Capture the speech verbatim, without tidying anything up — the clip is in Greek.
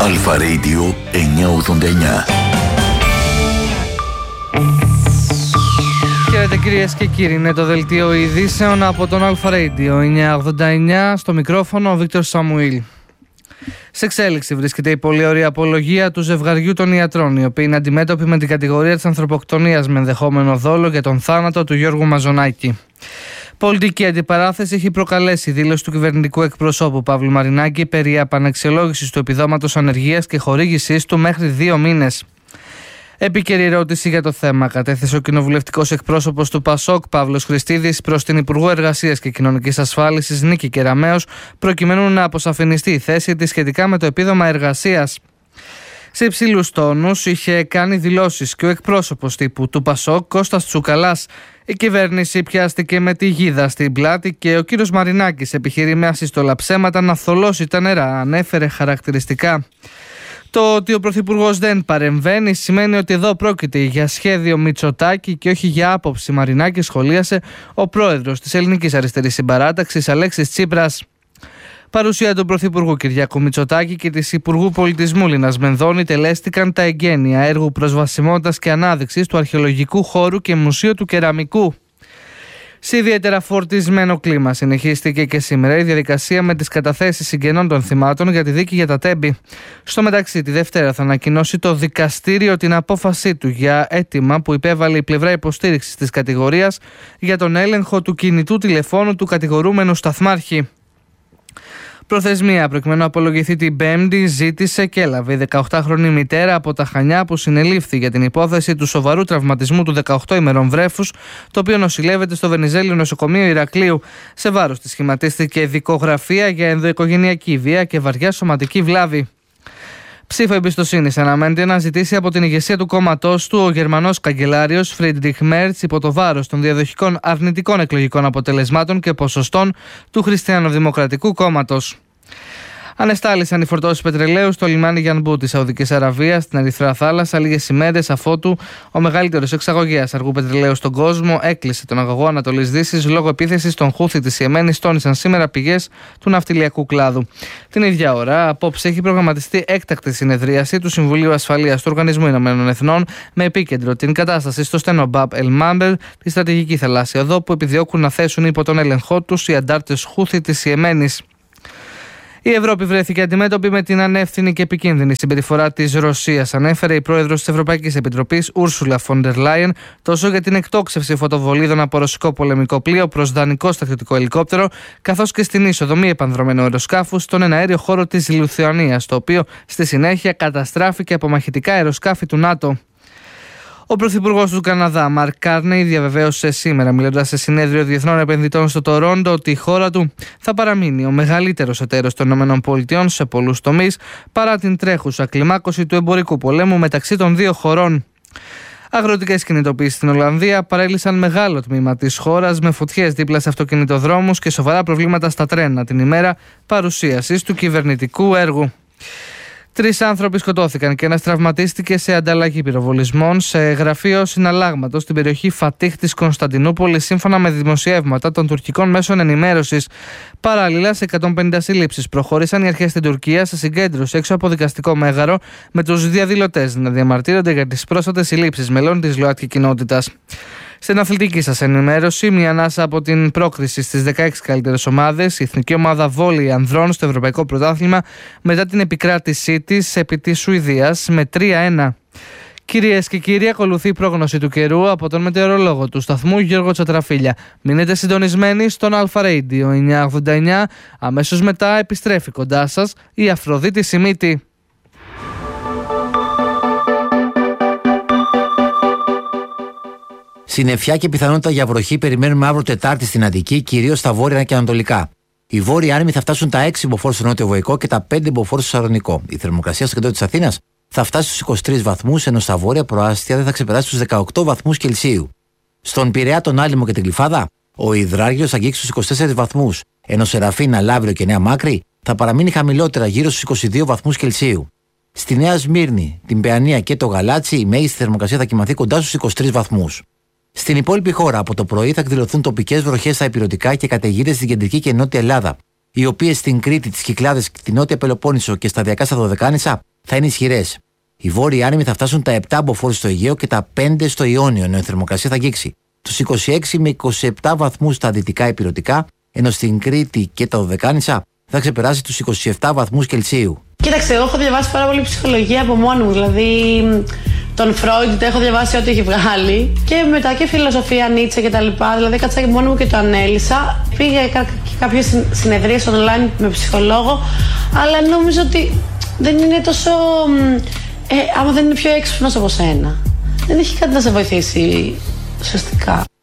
Αλφα Radio εννιακόσια ογδόντα εννιά. Χαίρετε κυρίες και κύριοι, είναι το δελτίο ειδήσεων από τον Αλφα Radio εννιακόσια ογδόντα εννιά, στο μικρόφωνο ο Βίκτορ Σαμουήλ. Σε εξέλιξη βρίσκεται η πολύ ωραία απολογία του ζευγαριού των ιατρών, οι οποίοι είναι αντιμέτωποι με την κατηγορία της ανθρωποκτονίας με ενδεχόμενο δόλο για τον θάνατο του Γιώργου Μαζονάκη. Πολιτική αντιπαράθεση έχει προκαλέσει η δήλωση του κυβερνητικού εκπροσώπου Παύλου Μαρινάκη περί επαναξιολόγησης του επιδόματος ανεργίας και χορήγησής του μέχρι δύο μήνες. Επίκαιρη ερώτηση για το θέμα κατέθεσε ο κοινοβουλευτικός εκπρόσωπος του ΠΑΣΟΚ Παύλος Χριστίδης προς την Υπουργό Εργασίας και Κοινωνικής Ασφάλισης Νίκη Κεραμέως, προκειμένου να αποσαφινιστεί η θέση της σχετικά με το επίδομα εργασίας. Σε υψηλούς τόνους είχε κάνει δηλώσεις και ο εκπρόσωπος τύπου του ΠΑΣΟΚ Κώστας Τσουκαλάς. Η κυβέρνηση πιάστηκε με τη γίδα στην πλάτη και ο κύριος Μαρινάκης επιχειρεί με ασύστολα ψέματα να θολώσει τα νερά, ανέφερε χαρακτηριστικά. Το ότι ο Πρωθυπουργός δεν παρεμβαίνει σημαίνει ότι εδώ πρόκειται για σχέδιο Μητσοτάκη και όχι για άποψη Μαρινάκη, σχολίασε ο πρόεδρος της Ελληνικής Αριστερής Συμπαράταξης Αλέξης Τσίπρας. Παρουσία του Πρωθυπουργού Κυριάκου Μητσοτάκη και της Υπουργού Πολιτισμού Λίνας Μενδώνη τελέστηκαν τα εγγένεια έργου προσβασιμότητας και ανάδειξης του αρχαιολογικού χώρου και μουσείου του κεραμικού. Σε ιδιαίτερα φορτισμένο κλίμα συνεχίστηκε και σήμερα η διαδικασία με τις καταθέσεις συγγενών των θυμάτων για τη δίκη για τα Τέμπη. Στο μεταξύ, τη Δευτέρα θα ανακοινώσει το δικαστήριο την απόφασή του για αίτημα που υπέβαλε η πλευρά υποστήριξης της κατηγορίας για τον έλεγχο του κινητού τηλεφώνου του κατηγορούμενου σταθμάρχη. Προθεσμία προκειμένου να απολογηθεί την Πέμπτη ζήτησε και έλαβε η δεκαοκτάχρονη μητέρα από τα Χανιά που συνελήφθη για την υπόθεση του σοβαρού τραυματισμού του δεκαοκτώ ημερών βρέφους, το οποίο νοσηλεύεται στο Βενιζέλιο Νοσοκομείο Ηρακλείου. Σε βάρος της σχηματίστηκε δικογραφία για ενδοοικογενειακή βία και βαριά σωματική βλάβη. Ψήφο εμπιστοσύνης αναμένεται να ζητήσει από την ηγεσία του κόμματός του ο Γερμανός καγκελάριος Φρίντριχ Μέρτς υπό το βάρος των διαδοχικών αρνητικών εκλογικών αποτελεσμάτων και ποσοστών του Χριστιανοδημοκρατικού Κόμματος. Ανεστάλησαν οι φορτώσεις πετρελαίου στο λιμάνι Γιανμπού της Σαουδικής Αραβίας στην Ερυθρά Θάλασσα λίγες ημέρες αφότου ο μεγαλύτερος εξαγωγέας αργού πετρελαίου στον κόσμο έκλεισε τον αγωγό Ανατολής Δύσης λόγω επίθεσης των Χούθη της Ιεμένης, τόνισαν σήμερα πηγές του ναυτιλιακού κλάδου. Την ίδια ώρα, απόψε έχει προγραμματιστεί έκτακτη συνεδρίαση του Συμβουλίου Ασφαλείας του Οργανισμού Ηνωμένων Εθνών με επίκεντρο την κατάσταση στο στενό Μπαμπ Ελ Μάμπερ, τη στρατηγική θαλάσσια οδό που επιδιώκουν να θέσουν υπό τον έλεγχό τους οι αντάρτες Χούθη της Ιεμένης. Η Ευρώπη βρέθηκε αντιμέτωπη με την ανεύθυνη και επικίνδυνη συμπεριφορά της Ρωσίας, ανέφερε η πρόεδρος της Ευρωπαϊκής Επιτροπής Ούρσουλα φον ντερ Λάιεν, τόσο για την εκτόξευση φωτοβολίδων από ρωσικό πολεμικό πλοίο προς δανεικό στρατιωτικό ελικόπτερο, καθώς και στην είσοδο μη επανδρομένου αεροσκάφου στον εναέριο χώρο της Λιθουανίας, το οποίο στη συνέχεια καταστράφηκε από μαχητικά αεροσκάφη του ΝΑΤΟ. Ο Πρωθυπουργός του Καναδά, Μαρκ Κάρνεϊ, διαβεβαίωσε σήμερα, μιλώντας σε συνέδριο διεθνών επενδυτών στο Τορόντο, ότι η χώρα του θα παραμείνει ο μεγαλύτερος εταίρος των ΗΠΑ σε πολλούς τομείς, παρά την τρέχουσα κλιμάκωση του εμπορικού πολέμου μεταξύ των δύο χωρών. Αγροτικές κινητοποιήσεις στην Ολλανδία παρέλυσαν μεγάλο τμήμα της χώρας με φωτιές δίπλα σε αυτοκινητοδρόμους και σοβαρά προβλήματα στα τρένα την ημέρα παρουσίασης του κυβερνητικού έργου. Τρεις άνθρωποι σκοτώθηκαν και ένας τραυματίστηκε σε ανταλλαγή πυροβολισμών σε γραφείο συναλλάγματος στην περιοχή Φατίχ της Κωνσταντινούπολης, σύμφωνα με δημοσιεύματα των τουρκικών μέσων ενημέρωσης. Παράλληλα, σε εκατόν πενήντα συλλήψεις προχώρησαν οι αρχές στην Τουρκία σε συγκέντρωση έξω από δικαστικό μέγαρο, με τους διαδηλωτές να διαμαρτύρονται για τις πρόσφατες συλλήψεις μελών της ΛΟΑΤΚΙ κοινότητας. Στην αθλητική σας ενημέρωση, μια ανάσα από την πρόκριση στις δεκαέξι καλύτερες ομάδες, η Εθνική Ομάδα Βόλεϊ Ανδρών στο Ευρωπαϊκό Πρωτάθλημα μετά την επικράτησή της επί της Σουηδίας με τρία ένα. Κυρίες και κύριοι, ακολουθεί η πρόγνωση του καιρού από τον μετεωρολόγο του σταθμού Γιώργο Τσατραφίλια. Μείνετε συντονισμένοι στον Αλφα Radio εννιακόσια ογδόντα εννιά. Αμέσως μετά επιστρέφει κοντά σας η Αφροδίτη Σιμίτη. Συννεφιά και πιθανότητα για βροχή περιμένουμε αύριο Τετάρτη στην Αττική, κυρίως στα βόρεια και ανατολικά. Οι βόρειοι άνεμοι θα φτάσουν τα έξι μποφόρ στο νότιο βοϊκό και τα πέντε μποφόρ στο Σαλονικό. Η θερμοκρασία στο κέντρο της Αθήνας θα φτάσει στους είκοσι τρεις βαθμούς, ενώ στα βόρεια προάστια δεν θα ξεπεράσει τους δεκαοκτώ βαθμούς Κελσίου. Στον Πειραιά, τον Άλυμο και την Γλυφάδα, ο υδράργυρος θα αγγίξει στους είκοσι τέσσερις βαθμούς, ενώ Σεραφίνα, Λαύριο και Νέα Μάκρη θα παραμείνει χαμηλότερα γύρω στους είκοσι δύο βαθμούς Κελσίου. Στη Νέα Σμύρνη, την Παιανία και το Γαλάτσι, η μέγιστη θερμοκρασία θα κυμανθεί κοντά στους είκοσι τρεις βαθμούς. Στην υπόλοιπη χώρα, από το πρωί θα εκδηλωθούν τοπικές βροχές στα ηπειρωτικά και καταιγίδες στην κεντρική και νότια Ελλάδα, οι οποίες στην Κρήτη, τις Κυκλάδες, την νότια Πελοπόννησο και σταδιακά στα Δωδεκάνησα θα είναι ισχυρές. Οι βόρειοι άνεμοι θα φτάσουν τα επτά μποφόρ στο Αιγαίο και τα πέντε στο Ιόνιο, ενώ η θερμοκρασία θα αγγίξει τους είκοσι έξι με είκοσι επτά βαθμούς στα δυτικά ηπειρωτικά, ενώ στην Κρήτη και τα Δωδεκάνησα θα ξεπεράσει τους είκοσι επτά βαθμούς Κελσίου. Κοίταξε, εγώ έχω διαβάσει πάρα πολύ ψυχολογία από μόνη μου. Δηλαδή, τον Φρόιντ έχω διαβάσει ό,τι έχει βγάλει. Και μετά και φιλοσοφία, Νίτσε κτλ. Δηλαδή, κάτσα και μόνη μου και το ανέλησα. Πήγα και κάποιες συνεδρίες online με ψυχολόγο, αλλά νόμιζα ότι δεν είναι τόσο. Ε, άμα δεν είναι πιο έξυπνος από σένα, δεν έχει κάτι να σε βοηθήσει ουσιαστικά.